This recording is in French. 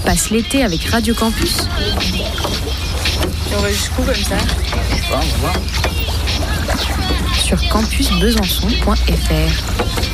passe l'été avec Radio Campus. Et on va jusqu'où comme ça? Je sais pas, on va voir. Sur campusbesançon.fr.